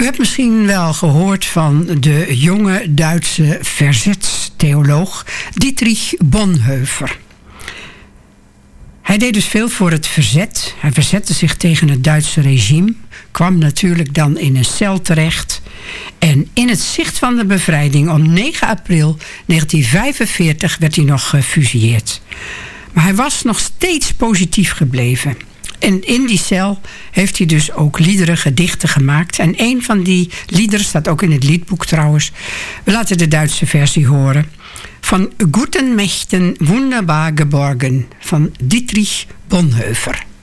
U hebt misschien wel gehoord van de jonge Duitse verzetstheoloog Dietrich Bonhoeffer. Hij deed dus veel voor het verzet. Hij verzette zich tegen het Duitse regime. Kwam natuurlijk dan in een cel terecht. En in het zicht van de bevrijding op 9 april 1945 werd hij nog gefusilleerd. Maar hij was nog steeds positief gebleven. En in die cel heeft hij dus ook liederen, gedichten gemaakt. En een van die liederen staat ook in het liedboek trouwens. We laten de Duitse versie horen. Van Guten Mächten wunderbar geborgen van Dietrich Bonhoeffer.